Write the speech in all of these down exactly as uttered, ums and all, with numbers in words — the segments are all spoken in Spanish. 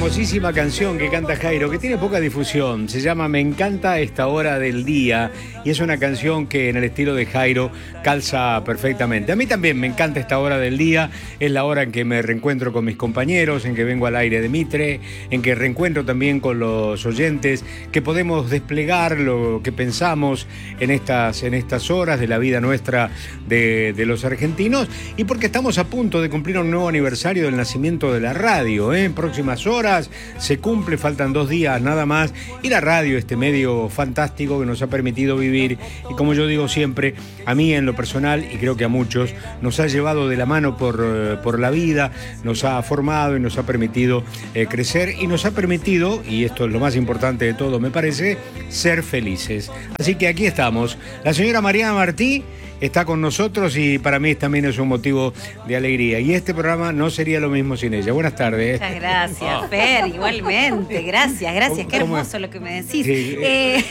famosísima canción que canta Jairo, que tiene poca difusión, se llama Me encanta esta hora del día, y es una canción que en el estilo de Jairo calza perfectamente. A mí también me encanta esta hora del día, es la hora en que me reencuentro con mis compañeros, en que vengo al aire de Mitre, en que reencuentro también con los oyentes, que podemos desplegar lo que pensamos en estas, en estas horas de la vida nuestra de, de los argentinos, y porque estamos a punto de cumplir un nuevo aniversario del nacimiento de la radio, ¿eh? En próximas horas se cumple, faltan dos días nada más, y la radio, este medio fantástico que nos ha permitido vivir, y como yo digo siempre, a mí en lo personal, y creo que a muchos, nos ha llevado de la mano por, por la vida, nos ha formado y nos ha permitido eh, crecer, y nos ha permitido, y esto es lo más importante de todo me parece, ser felices. Así que aquí estamos, la señora Mariana Martí está con nosotros y para mí también es un motivo de alegría. Y este programa no sería lo mismo sin ella. Buenas tardes. Muchas gracias, oh. Fer, igualmente. Gracias, gracias. Qué hermoso lo que me decís. Sí. Eh,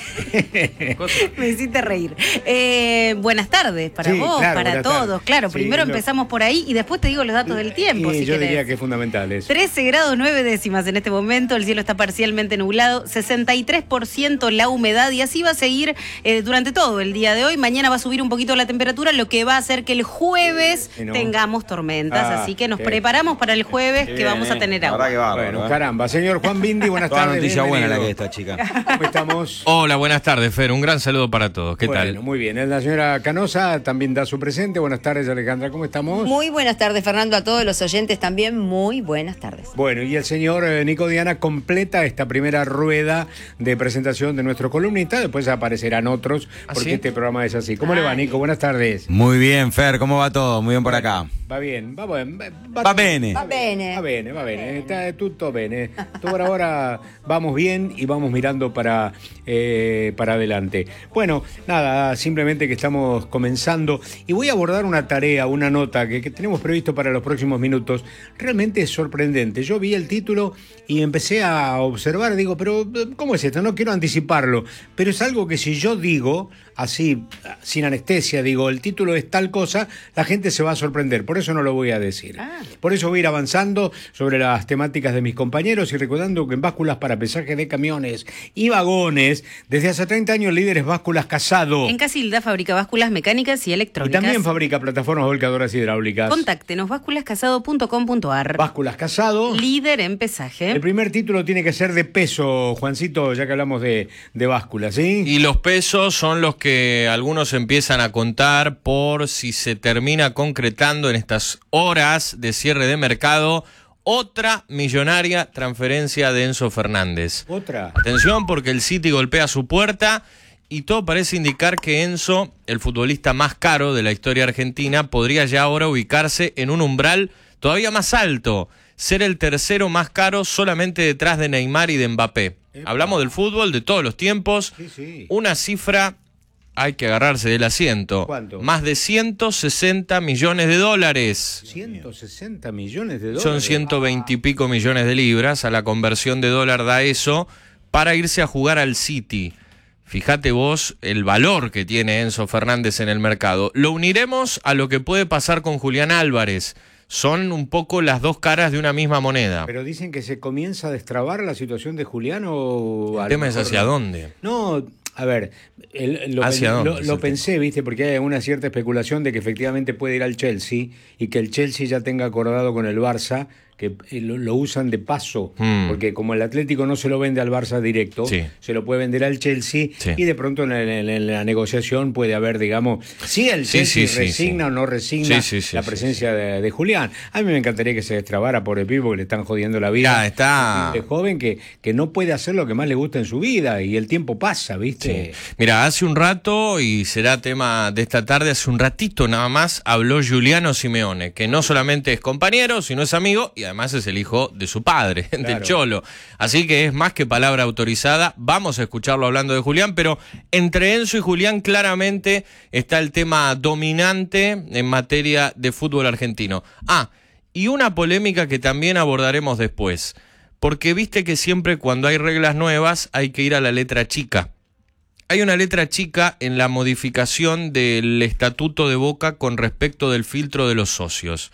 me hiciste reír. Eh, buenas tardes para sí, vos, claro, para todos. Tardes. Claro, sí, primero lo... empezamos por ahí y después te digo los datos del tiempo. Y si yo querés. diría que es fundamental eso. trece grados nueve décimas en este momento, el cielo está parcialmente nublado, sesenta y tres por ciento la humedad y así va a seguir eh, durante todo el día de hoy. Mañana va a subir un poquito la temperatura, lo que va a hacer que el jueves no. tengamos tormentas, ah, así que nos preparamos para el jueves que vamos a tener agua. Que va, bueno, caramba. Señor Juan Bindi, buenas tardes. Noticia buena la que está, chica. ¿Cómo estamos? Hola, buenas tardes, Fer. Un gran saludo para todos. ¿Qué bueno, tal? Muy bien. La señora Canosa también da su presente. Buenas tardes, Alejandra. ¿Cómo estamos? Muy buenas tardes, Fernando. A todos los oyentes también, muy buenas tardes. Bueno, y el señor eh, Nico Diana completa esta primera rueda de presentación de nuestro columnista. Después aparecerán otros, porque ¿Ah, sí? este programa es así. ¿Cómo Ay. le va, Nico? Buenas tardes. Muy bien, Fer. ¿Cómo va todo? Muy bien por acá. Va bien, va bien. Va, va bene. Va bene. Va bene, va bene. Está tutto bene. Por ahora vamos bien y vamos mirando para, eh, para adelante. Bueno, nada, simplemente que estamos comenzando y voy a abordar una tarea, una nota que, que tenemos previsto para los próximos minutos. Realmente es sorprendente. Yo vi el título y empecé a observar, digo, pero ¿cómo es esto? No quiero anticiparlo, pero es algo que si yo digo, así, sin anestesia, digo, el título es tal cosa, la gente se va a sorprender. Por eso no lo voy a decir. Ah. Por eso voy a ir avanzando sobre las temáticas de mis compañeros y recordando que en básculas para pesaje de camiones y vagones, desde hace treinta años líderes Básculas Casado. En Casilda fabrica básculas mecánicas y electrónicas. Y también fabrica plataformas volcadoras hidráulicas. Contáctenos, básculas casado punto com punto ar. Básculas Casado. Líder en pesaje. El primer título tiene que ser de peso, Juancito, ya que hablamos de, de básculas, ¿sí? Y los pesos son los que algunos empiezan a contar por si se termina concretando en estas horas de cierre de mercado otra millonaria transferencia de Enzo Fernández. ¿Otra? Atención, porque el City golpea su puerta y todo parece indicar que Enzo, el futbolista más caro de la historia argentina, podría ya ahora ubicarse en un umbral todavía más alto, ser el tercero más caro solamente detrás de Neymar y de Mbappé. Epa. Hablamos del fútbol de todos los tiempos, sí, sí. Una cifra... Hay que agarrarse del asiento. ¿Cuánto? Más de ciento sesenta millones de dólares. ciento sesenta millones de dólares. Son ciento veinte y pico millones de libras. A la conversión de dólar da eso para irse a jugar al City. Fíjate vos el valor que tiene Enzo Fernández en el mercado. Lo uniremos a lo que puede pasar con Julián Álvarez. Son un poco las dos caras de una misma moneda. Pero dicen que se comienza a destrabar la situación de Julián o... El tema es hacia dónde. No... A ver, el, lo, ¿Hacia pen, dónde? lo, lo pensé, viste, porque hay una cierta especulación de que efectivamente puede ir al Chelsea y que el Chelsea ya tenga acordado con el Barça que lo, lo usan de paso, mm. porque como el Atlético no se lo vende al Barça directo, sí. se lo puede vender al Chelsea sí. y de pronto en la, en, la, en la negociación puede haber, digamos, si el sí, Chelsea sí, resigna sí, o no resigna sí, sí, sí, la sí, presencia sí. De, de Julián. A mí me encantaría que se destrabara por el pibe porque le están jodiendo la vida. Ya, está... De joven que, que no puede hacer lo que más le gusta en su vida y el tiempo pasa, ¿viste? Sí. Mira, hace un rato, y será tema de esta tarde, hace un ratito nada más, habló Giuliano Simeone, que no solamente es compañero, sino es amigo y además es el hijo de su padre, claro. del Cholo. Así que es más que palabra autorizada. Vamos a escucharlo hablando de Julián, pero entre Enzo y Julián claramente está el tema dominante en materia de fútbol argentino. Ah, y una polémica que también abordaremos después, porque viste que siempre cuando hay reglas nuevas hay que ir a la letra chica. Hay una letra chica en la modificación del estatuto de Boca con respecto del filtro de los socios.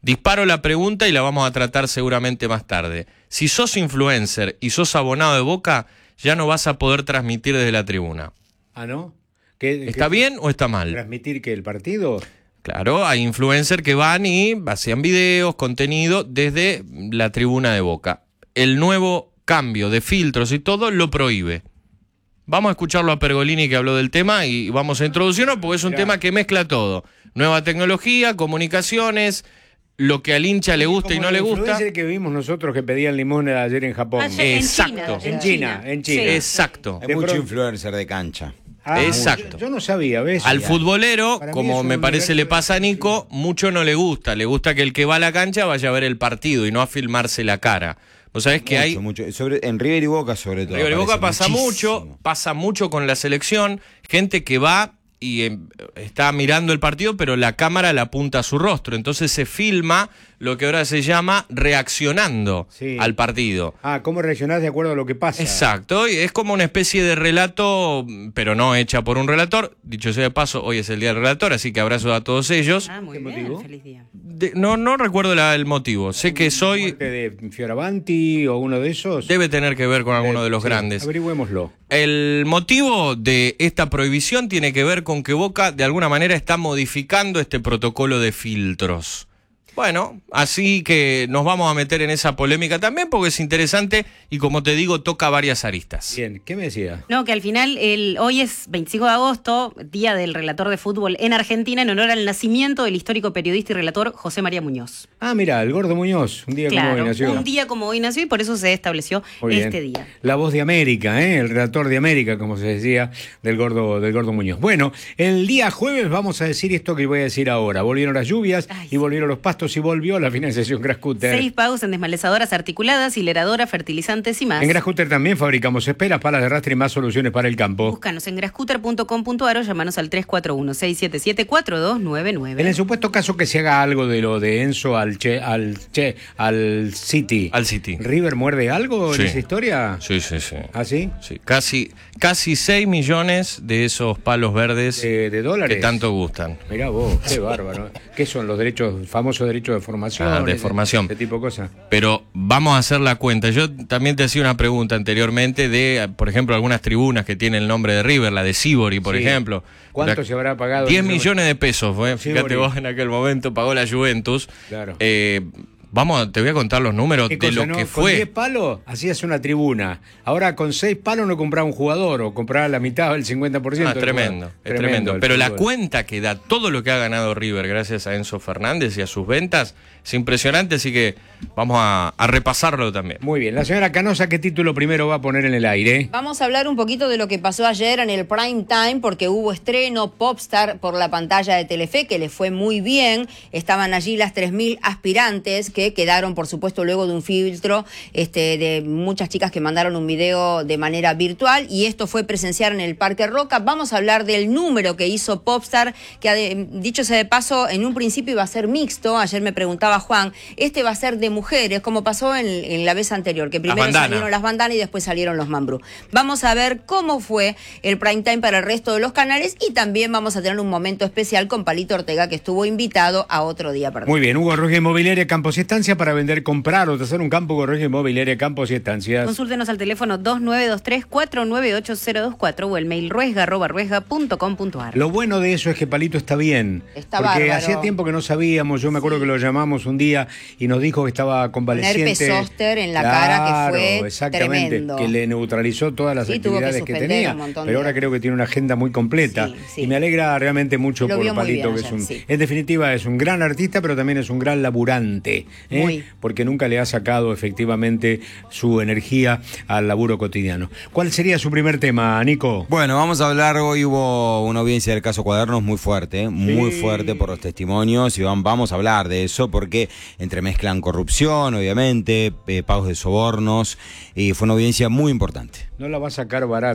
Disparo la pregunta y la vamos a tratar seguramente más tarde. Si sos influencer y sos abonado de Boca, ya no vas a poder transmitir desde la tribuna. Ah, ¿no? ¿Qué, ¿Está qué, bien o está mal? ¿Transmitir que el partido? Claro, hay influencers que van y hacían videos, contenido desde la tribuna de Boca. El nuevo cambio de filtros y todo lo prohíbe. Vamos a escucharlo a Pergolini, que habló del tema, y vamos a introducirlo porque es un Mirá. tema que mezcla todo. Nueva tecnología, comunicaciones, lo que al hincha le gusta y no le gusta. Es el que vimos nosotros que pedían limón ayer en Japón. Ayer en Exacto. China, En China, en China. Sí. Exacto. Hay De mucho pronto- influencer de cancha. Ah, Exacto. Yo, yo no sabía, ¿ves? Al futbolero, Para mí como es me un parece universo le pasa a Nico, desconocido. mucho no le gusta. Le gusta que el que va a la cancha vaya a ver el partido y no a filmarse la cara. Vos sabés que Mucho, hay... mucho. Sobre, en River y Boca sobre todo. River y Boca aparece pasa muchísimo. mucho, pasa mucho con la selección, gente que va y eh, está mirando el partido, pero la cámara la apunta a su rostro, entonces se filma lo que ahora se llama reaccionando Sí. al partido. Ah, ¿cómo reaccionás de acuerdo a lo que pasa? Exacto, y es como una especie de relato, pero no hecha por un relator. Dicho sea de paso, hoy es el día del relator, así que abrazo a todos ellos. Ah, muy ¿Qué bien, motivo? feliz día. De- no, no recuerdo la- el motivo, sé que soy... ¿Muerte de Fioravanti o uno de esos? Debe tener que ver con alguno de los Sí, grandes. Averigüémoslo. El motivo de esta prohibición tiene que ver con que Boca de alguna manera está modificando este protocolo de filtros. Bueno, así que nos vamos a meter en esa polémica también porque es interesante y, como te digo, toca varias aristas. Bien, ¿qué me decía? No, que al final el, hoy es veinticinco de agosto, día del relator de fútbol en Argentina, en honor al nacimiento del histórico periodista y relator José María Muñoz. Ah, mira, el Gordo Muñoz, un día como Claro, hoy nació. un día como hoy nació y por eso se estableció Muy bien. este día. La voz de América, ¿eh? El relator de América, como se decía, del Gordo, del Gordo Muñoz. Bueno, el día jueves vamos a decir esto que voy a decir ahora. Volvieron las lluvias Ay, y volvieron los pastos y volvió la financiación Grascutter. Seis pagos en desmalezadoras articuladas, hileradoras, fertilizantes y más. En Grascutter también fabricamos esperas, palas de rastre y más soluciones para el campo. Búscanos en grascutter punto com punto ar o llamanos al tres cuatro uno, seis siete siete, cuatro dos nueve nueve. En el supuesto caso que se haga algo de lo de Enzo al che, al che, al City. Al City. ¿River muerde algo Sí. en esa historia? Sí, sí, sí. ¿Ah, sí? Sí, casi, casi seis millones de esos palos verdes De, de dólares. que tanto gustan. Mirá vos, qué bárbaro. ¿Qué son los derechos, famosos derechos de formación? Ah, de ese- formación. Ese tipo de cosas. Pero vamos a hacer la cuenta. Yo también te hacía una pregunta anteriormente de, por ejemplo, algunas tribunas que tienen el nombre de River, la de Sibori, por Sí. ejemplo. ¿Cuánto La- se habrá pagado? diez en ese millones de pesos, fue. Sibori. Fíjate vos, en aquel momento pagó la Juventus. Claro. Eh, vamos, a- te voy a contar los números ¿Qué de cosa, lo no? que Con diez fue. palos hacías una tribuna. Ahora con seis palos no compraba un jugador o compraba la mitad o el cincuenta por ciento. Ah, es del tremendo, jugador. es tremendo. el Pero la fútbol. cuenta que da todo lo que ha ganado River gracias a Enzo Fernández y a sus ventas es impresionante, así que vamos a, a repasarlo también. Muy bien. La señora Canosa, ¿qué título primero va a poner en el aire? Vamos a hablar un poquito de lo que pasó ayer en el prime time, porque hubo estreno Popstar por la pantalla de Telefe, que le fue muy bien. Estaban allí las tres mil aspirantes que quedaron, por supuesto, luego de un filtro este, de muchas chicas que mandaron un video de manera virtual, y esto fue presenciar en el Parque Roca. Vamos a hablar del número que hizo Popstar, que dicho sea de paso, en un principio iba a ser mixto. Ayer me preguntaba Juan, este va a ser de mujeres, como pasó en, en la vez anterior, que primero bandanas. salieron las bandanas y después salieron los mambrú. Vamos a ver cómo fue el prime time para el resto de los canales, y también vamos a tener un momento especial con Palito Ortega, que estuvo invitado a Otro Día Perdido. Muy bien. Hugo Roger Inmobiliaria Campos y Estancias para vender, comprar o hacer un campo. Hugo Roger Inmobiliaria Campos y Estancias. Consúltenos al teléfono dos nueve dos tres, cuatro nueve ocho cero dos cuatro o el mail ruesga arroba ruesga punto com punto ar. Lo bueno de eso es que Palito está bien. Está porque bárbaro. hacía tiempo que no sabíamos. Yo me acuerdo que lo llamamos un día y nos dijo que estaba convaleciente. herpes zóster en la cara, que fue exactamente, tremendo. que le neutralizó todas las Sí, tuvo que actividades que, suspender tenía. un montón Pero de- ahora creo que tiene una agenda muy completa. Sí, sí. Y me alegra realmente mucho Lo por vio muy Palito, bien que es ayer, un, sí. en definitiva es un gran artista, pero también es un gran laburante. ¿eh? Muy. Porque nunca le ha sacado efectivamente su energía al laburo cotidiano. ¿Cuál sería su primer tema, Nico? Bueno, vamos a hablar, hoy hubo una audiencia del caso Cuadernos muy fuerte, muy fuerte por los testimonios, y vam- vamos a hablar de eso porque entremezclan corrupción, obviamente, eh, pagos de sobornos, y fue una audiencia muy importante. No la va a sacar barata.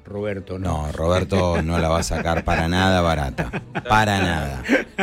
Roberto, ¿no? No, Roberto no la va a sacar para nada barata. Para nada.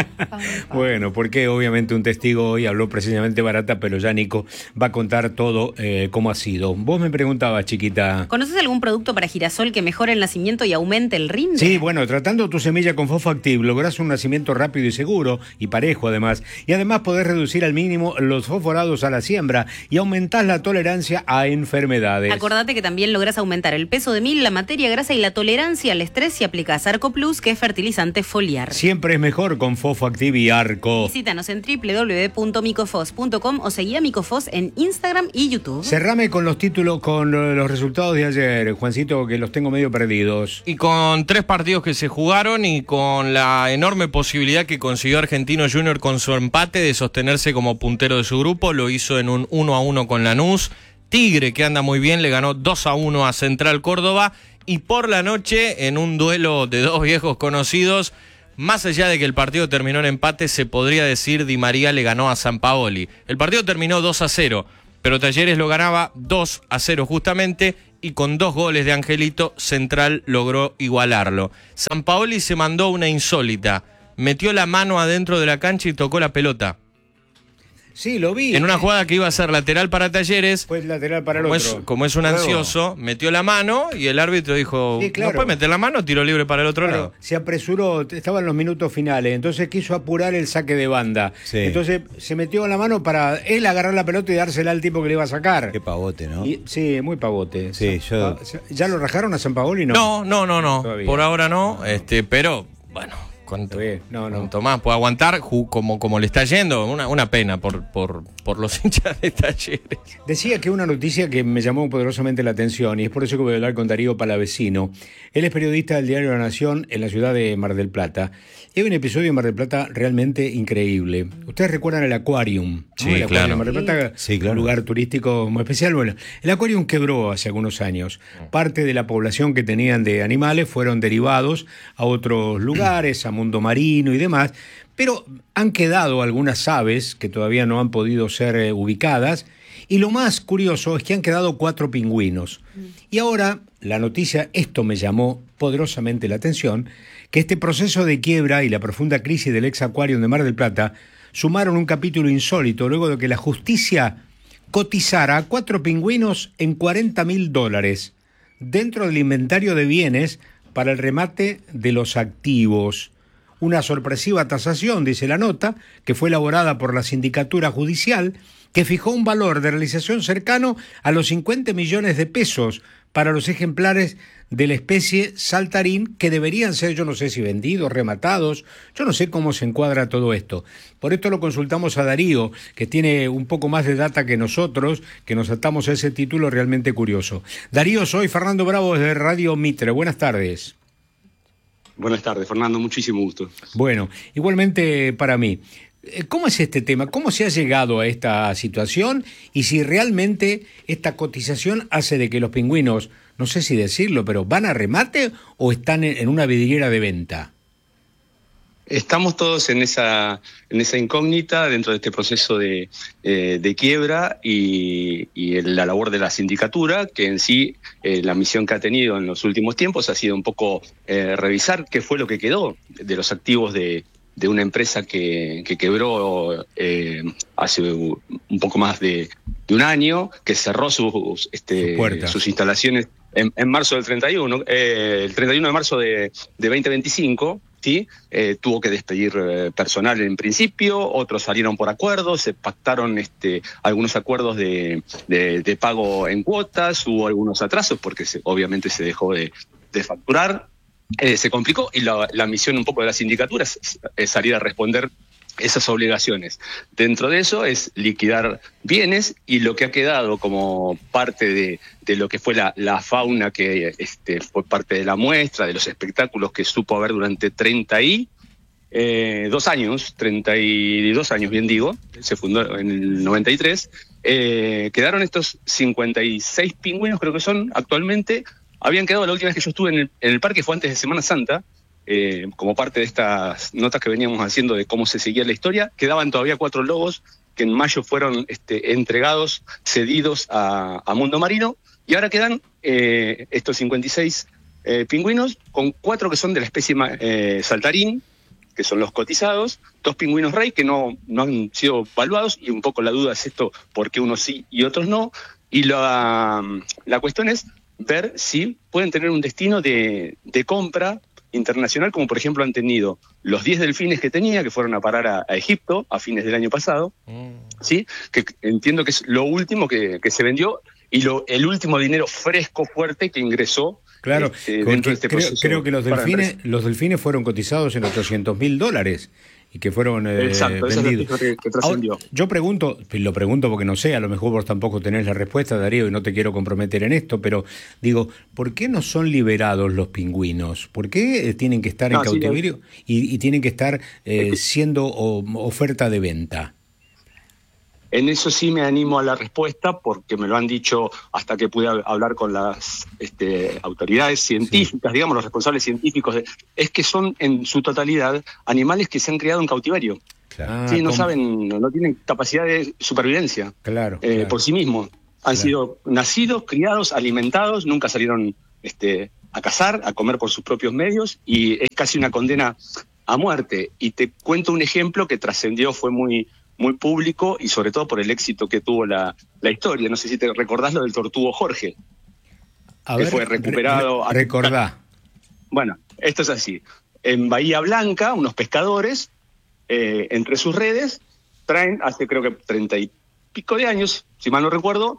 Bueno, porque obviamente un testigo hoy habló precisamente barata, pero ya Nico va a contar todo eh, cómo ha sido. Vos me preguntabas, chiquita. ¿Conoces algún producto para girasol que mejore el nacimiento y aumente el rinde? Sí, bueno, tratando tu semilla con Fosfoactiv lográs un nacimiento rápido y seguro, y parejo además. Y además podés reducir al mínimo los fosforados a la siembra y aumentás la tolerancia a enfermedades. Acordate que también lográs aumentar el peso de mil, la materia grasa y la tolerancia al estrés si aplicás Arco Plus, que es fertilizante foliar. Siempre es mejor con Fosfoactiv y Arco. Visítanos en doble u doble u doble u punto micofos punto com o seguí a Micofos en Instagram y YouTube. Cerrame con los títulos, con los resultados de ayer, Juancito, que los tengo medio perdidos. Y con tres partidos que se jugaron y con la enorme posibilidad que consiguió Argentino Junior con su empate de sostenerse como puntero de su grupo, lo hizo en un uno a uno con Lanús. Tigre, que anda muy bien, le ganó dos a uno a Central Córdoba. Y por la noche, en un duelo de dos viejos conocidos, más allá de que el partido terminó en empate, se podría decir Di María le ganó a Sampaoli. El partido terminó dos a cero, pero Talleres lo ganaba dos a cero justamente, y con dos goles de Angelito, Central logró igualarlo. Sampaoli se mandó una insólita, metió la mano adentro de la cancha y tocó la pelota. Sí, lo vi. En una jugada que iba a ser lateral para Talleres, Fue lateral para el como, otro. es, como es un Luego. ansioso, metió la mano y el árbitro dijo, Sí, claro. no puede meter la mano, tiro libre para el otro Claro, lado. se apresuró, estaba en los minutos finales, entonces quiso apurar el saque de banda. Sí. Entonces se metió la mano para él agarrar la pelota y dársela al tipo que le iba a sacar. Qué pavote, ¿no? Y- sí, muy pavote. Sí, yo- ¿Ya lo rajaron a Sampaoli? No, No, no, no, no. Todavía. Por ahora no, este, pero bueno, cuanto, Está bien. No, no. cuanto más pueda aguantar, ju- como, como le está yendo, una, una pena por, por, por los hinchas de Talleres. Decía que una noticia que me llamó poderosamente la atención, y es por eso que voy a hablar con Darío Palavecino. Él es periodista del diario La Nación en la ciudad de Mar del Plata. Y hay un episodio en Mar del Plata realmente increíble. Ustedes recuerdan el Aquarium, ¿no? Sí, El Aquarium claro. de Mar del Plata, Sí, claro. un lugar turístico muy especial. Bueno, el Aquarium quebró hace algunos años. Parte de la población que tenían de animales fueron derivados a otros lugares, a Mundo Marino y demás. Pero han quedado algunas aves que todavía no han podido ser eh, ubicadas. Y lo más curioso es que han quedado cuatro pingüinos. Y ahora, la noticia, esto me llamó poderosamente la atención, que este proceso de quiebra y la profunda crisis del ex Aquarium de Mar del Plata sumaron un capítulo insólito luego de que la justicia cotizara a cuatro pingüinos en cuarenta mil dólares dentro del inventario de bienes para el remate de los activos. Una sorpresiva tasación, dice la nota, que fue elaborada por la Sindicatura Judicial, que fijó un valor de realización cercano a los cincuenta millones de pesos para los ejemplares de la especie saltarín, que deberían ser, yo no sé si vendidos, rematados, yo no sé cómo se encuadra todo esto. Por esto lo consultamos a Darío, que tiene un poco más de data que nosotros, que nos atamos a ese título realmente curioso. Darío, soy Fernando Bravo desde Radio Mitre. Buenas tardes. Buenas tardes, Fernando, muchísimo gusto. Bueno, igualmente para mí. ¿Cómo es este tema? ¿Cómo se ha llegado a esta situación? Y si realmente esta cotización hace de que los pingüinos, no sé si decirlo, pero ¿van a remate o están en una vidriera de venta? Estamos todos en esa, en esa incógnita dentro de este proceso de, eh, de quiebra y, y la labor de la sindicatura, que en sí eh, la misión que ha tenido en los últimos tiempos ha sido un poco eh, revisar qué fue lo que quedó de los activos de, de una empresa que, que quebró eh, hace un poco más de, de un año, que cerró sus, este, Su sus instalaciones en, en marzo del treinta y uno, eh, el treinta y uno de marzo de, de veinte veinticinco. ¿Sí? Eh, tuvo que despedir eh, personal en principio, otros salieron por acuerdos, se pactaron este, algunos acuerdos de, de, de pago en cuotas, hubo algunos atrasos porque se, obviamente se dejó de, de facturar, eh, se complicó y la, la misión un poco de la sindicatura es, es salir a responder esas obligaciones. Dentro de eso es liquidar bienes y lo que ha quedado como parte de, de lo que fue la, la fauna que este, fue parte de la muestra, de los espectáculos que supo haber durante treinta y dos años, treinta y dos años bien digo, se fundó en el noventa y tres, eh, quedaron estos cincuenta y seis pingüinos creo que son actualmente, habían quedado la última vez que yo estuve en el, en el parque fue antes de Semana Santa. Eh, como parte de estas notas que veníamos haciendo de cómo se seguía la historia, quedaban todavía cuatro lobos que en mayo fueron este, entregados, cedidos a, a Mundo Marino, y ahora quedan eh, estos cincuenta y seis eh, pingüinos, con cuatro que son de la especie eh, saltarín, que son los cotizados, dos pingüinos rey que no, no han sido evaluados, y un poco la duda es esto, por qué unos sí y otros no, y la, la cuestión es ver si pueden tener un destino de, de compra internacional, como por ejemplo han tenido los diez delfines que tenía, que fueron a parar a, a Egipto a fines del año pasado, mm. ¿sí? Que entiendo que es lo último que, que se vendió, y lo, el último dinero fresco, fuerte, que ingresó. Claro, este, dentro de este creo, proceso. creo que los delfines, los delfines fueron cotizados en ochocientos mil dólares y que fueron eh, Exacto, vendidos. Esa es la que, que trascendió. Ahora, yo pregunto, lo pregunto porque no sé, a lo mejor vos tampoco tenés la respuesta, Darío, y no te quiero comprometer en esto, pero digo, ¿por qué no son liberados los pingüinos? ¿Por qué tienen que estar no, en cautiverio sí, y, y tienen que estar eh, que... siendo o, oferta de venta? En eso sí me animo a la respuesta, porque me lo han dicho hasta que pude hablar con las este, autoridades científicas, sí. digamos, los responsables científicos. De, es que son en su totalidad animales que se han criado en cautiverio. Claro. Sí, no ¿cómo? saben, no, no tienen capacidad de supervivencia claro, eh, claro. por sí mismos. Han claro. sido nacidos, criados, alimentados, nunca salieron este, a cazar, a comer por sus propios medios, y es casi una condena a muerte. Y te cuento un ejemplo que trascendió, fue muy... muy público, y sobre todo por el éxito que tuvo la, la historia. No sé si te recordás lo del tortugo Jorge, a que ver, fue recuperado. Re, recordá. Bueno, esto es así. En Bahía Blanca, unos pescadores, eh, entre sus redes, traen, hace creo que treinta y pico de años, si mal no recuerdo,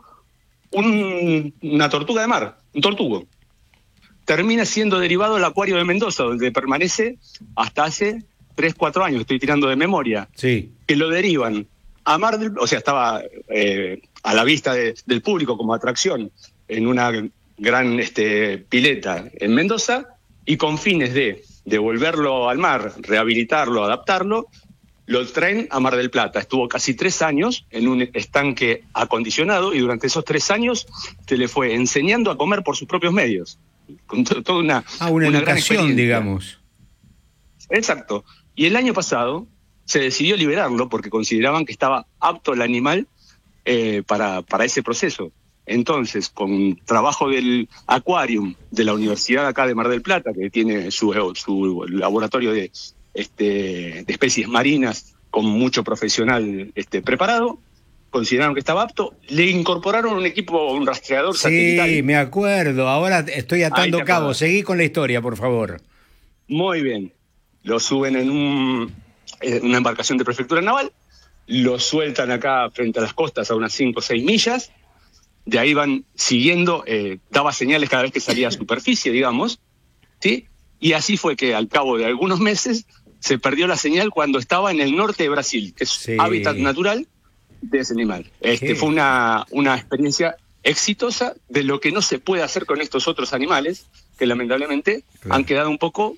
un, una tortuga de mar, un tortugo. Termina siendo derivado al acuario de Mendoza, donde permanece hasta hace tres, cuatro años, estoy tirando de memoria, sí. que lo derivan a Mar del... O sea, estaba eh, a la vista de, del público como atracción en una gran este, pileta en Mendoza, y con fines de devolverlo al mar, rehabilitarlo, adaptarlo, lo traen a Mar del Plata. Estuvo casi tres años en un estanque acondicionado, y durante esos tres años se le fue enseñando a comer por sus propios medios. Con to, toda una, ah, una, una educación, digamos. Exacto. Y el año pasado se decidió liberarlo porque consideraban que estaba apto el animal eh, para, para ese proceso. Entonces, con trabajo del Aquarium de la Universidad acá de Mar del Plata, que tiene su, su laboratorio de, este, de especies marinas con mucho profesional este, preparado, consideraron que estaba apto, le incorporaron un equipo, un rastreador sí, satelital. Sí, me acuerdo. Ahora estoy atando cabos. Seguí con la historia, por favor. Muy bien. Lo suben en, un, en una embarcación de prefectura naval, lo sueltan acá frente a las costas a unas cinco o seis millas, de ahí van siguiendo, eh, daba señales cada vez que salía a superficie, digamos, ¿sí? Y así fue que al cabo de algunos meses se perdió la señal cuando estaba en el norte de Brasil, que es sí. hábitat natural de ese animal. Este, fue una, una experiencia exitosa de lo que no se puede hacer con estos otros animales, que lamentablemente claro. han quedado un poco...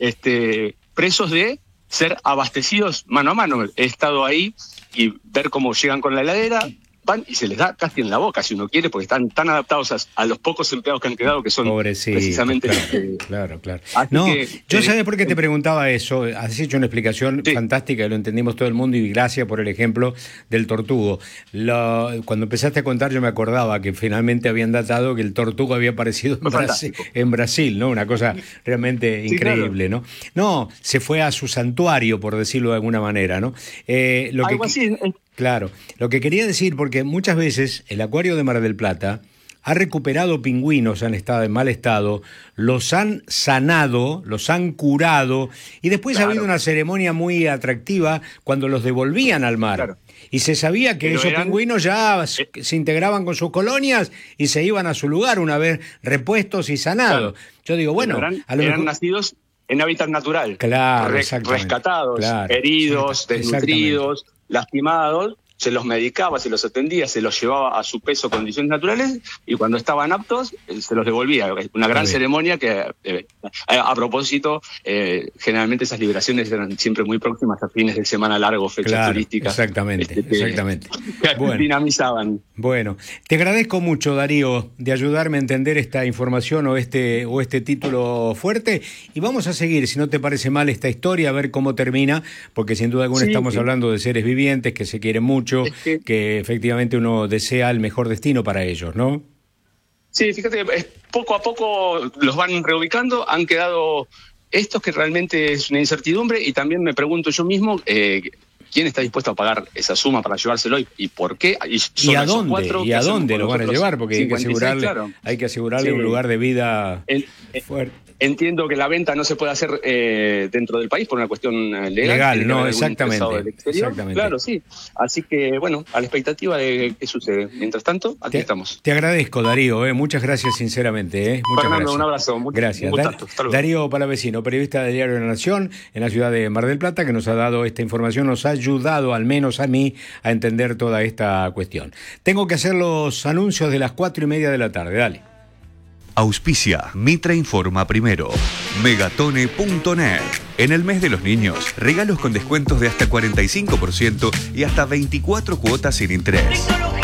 este presos de ser abastecidos mano a mano. He estado ahí y ver cómo llegan con la heladera, van y se les da casi en la boca, si uno quiere, porque están tan adaptados a, a los pocos empleados que han quedado, que son Pobrecito, precisamente... Claro, eh, claro, claro. No, que, yo eh, sabés por qué te preguntaba eso. Has hecho una explicación sí. fantástica, lo entendimos todo el mundo, y gracias por el ejemplo del tortugo. Lo, cuando empezaste a contar yo me acordaba que finalmente habían datado que el tortugo había aparecido en Brasil, en Brasil, ¿no? Una cosa realmente sí, increíble, claro. ¿no? No, se fue a su santuario, por decirlo de alguna manera, ¿no? Eh, lo Algo que, así... Eh. Claro, lo que quería decir, porque muchas veces el acuario de Mar del Plata ha recuperado pingüinos, han estado en mal estado, los han sanado, los han curado, y después claro. ha habido una ceremonia muy atractiva cuando los devolvían al mar. Claro. Y se sabía que Pero esos eran... pingüinos ya eh... se integraban con sus colonias y se iban a su lugar una vez repuestos y sanados. Claro. Yo digo, bueno... Eran, a lo eran mejor... nacidos en hábitat natural. Claro, Re rescatados, claro, heridos, desnutridos, lastimados, se los medicaba, se los atendía, se los llevaba a su peso, condiciones naturales, y cuando estaban aptos, se los devolvía. Una gran ceremonia que, eh, a, a propósito, eh, generalmente esas liberaciones eran siempre muy próximas a fines de semana largo, fechas claro, turísticas. Exactamente, este, exactamente. Que bueno, dinamizaban. Bueno, te agradezco mucho, Darío, de ayudarme a entender esta información o este, o este título fuerte, y vamos a seguir, si no te parece mal, esta historia, a ver cómo termina, porque sin duda alguna sí, estamos sí. hablando de seres vivientes que se quieren mucho, es que, que efectivamente uno desea el mejor destino para ellos, ¿no? Sí, fíjate, es, poco a poco los van reubicando, han quedado estos que realmente es una incertidumbre, y también me pregunto yo mismo, eh, ¿quién está dispuesto a pagar esa suma para llevárselo y, y por qué? ¿Y, ¿Y a dónde? Cuatro, ¿Y a dónde lo van a llevar? Porque hay que asegurarle, claro. hay que asegurarle sí. un lugar de vida el, fuerte. Entiendo que la venta no se puede hacer eh, dentro del país por una cuestión legal. Legal, no, exactamente, exactamente. Claro, sí. Así que, bueno, a la expectativa de qué sucede. Mientras tanto, aquí te, estamos. Te agradezco, Darío. Eh. Muchas gracias, sinceramente. Eh. Muchas Fernando, gracias. un abrazo. Muy, gracias. Un Dar, Darío Palavecino, periodista del Diario de la Nación en la ciudad de Mar del Plata, que nos ha dado esta información, nos ha ayudado, al menos a mí, a entender toda esta cuestión. Tengo que hacer los anuncios de las cuatro y media de la tarde. Dale. Auspicia Mitra Informa Primero. Megatone punto net. En el mes de los niños, regalos con descuentos de hasta cuarenta y cinco por ciento y hasta veinticuatro cuotas sin interés.